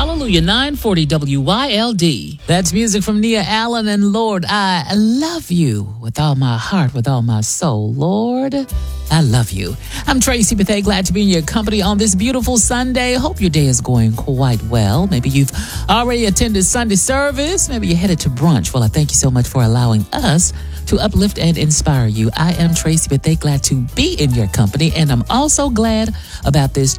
Hallelujah, 940 WYLD. That's music from Nia Allen, and Lord, I love you with all my heart, with all my soul. Lord, I love you. I'm Tracy Bethea, glad to be in your company on this beautiful Sunday. Hope your day is going quite well. Maybe you've already attended Sunday service. Maybe you're headed to brunch. Well, I thank you so much for allowing us to uplift and inspire you. I am Tracy Bethea, glad to be in your company, and I'm also glad about this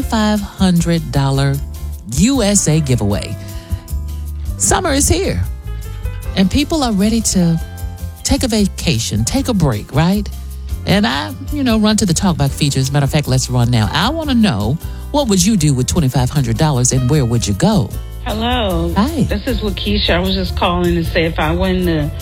$2,500 USA giveaway. Summer is here, and people are ready to take a vacation, take a break, right? And I, run to the Talkback features. Matter of fact, let's run now. I want to know, what would you do with $2,500 and where would you go? Hello. Hi. This is Lakeisha. I was just calling to say if I win the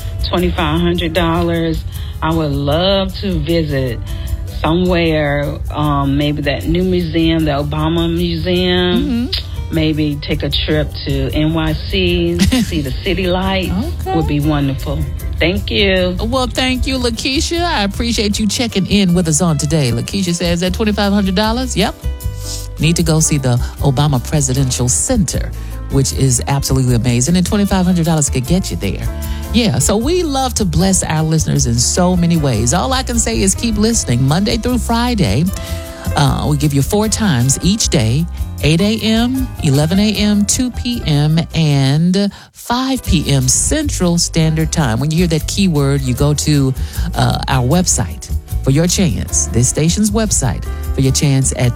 $2,500, I would love to visit somewhere, maybe that new museum, the Obama Museum. Mm-hmm. Maybe take a trip to NYC, see the city lights. Okay. Would be wonderful. Thank you. Well, thank you, Lakeisha. I appreciate you checking in with us on today. Lakeisha says that $2,500, yep. Need to go see the Obama Presidential Center, which is absolutely amazing. And $2,500 could get you there. Yeah, so we love to bless our listeners in so many ways. All I can say is keep listening Monday through Friday. We give you 4 times each day, 8 a.m., 11 a.m., 2 p.m., and 5 p.m. Central Standard Time. When you hear that keyword, you go to our website for your chance, this station's website, for your chance at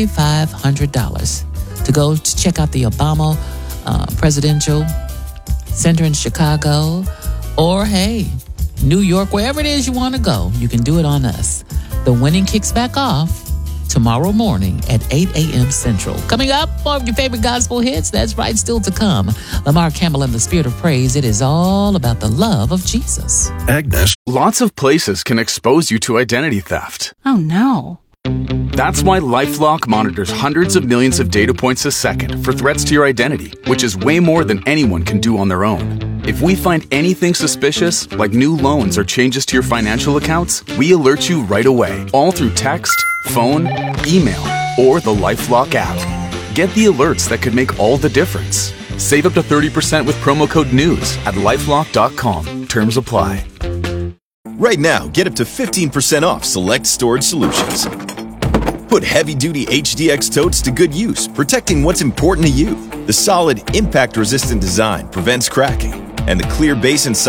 $2,500 to go to check out the Obama Presidential Center in Chicago, or, hey, New York, wherever it is you want to go, you can do it on us. The winning kicks back off tomorrow morning at 8 a.m. Central. Coming up, more of your favorite gospel hits. That's right, still to come. Lamar Campbell and the Spirit of Praise. It is all about the love of Jesus. Agnes. Lots of places can expose you to identity theft. Oh, no. That's why LifeLock monitors hundreds of millions of data points a second for threats to your identity, which is way more than anyone can do on their own. If we find anything suspicious, like new loans or changes to your financial accounts, we alert you right away, all through text, phone, email, or the LifeLock app. Get the alerts that could make all the difference. Save up to 30% with promo code NEWS at LifeLock.com. Terms apply. Right now, get up to 15% off select storage solutions. Put heavy-duty HDX totes to good use, protecting what's important to you. The solid, impact-resistant design prevents cracking, and the clear base inside